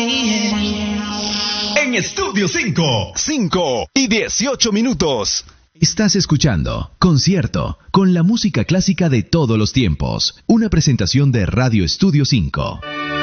En Estudio 5:18. Estás escuchando Concierto con la música clásica de todos los tiempos. Una presentación de Radio Estudio 5.